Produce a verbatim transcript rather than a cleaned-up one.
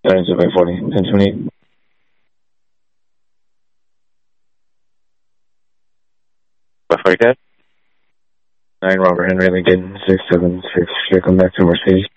nine zero by forty, ten twenty-eight. By forty, Cat. nine Robert Henry Lincoln, six seven six. Should I come back to Mercedes?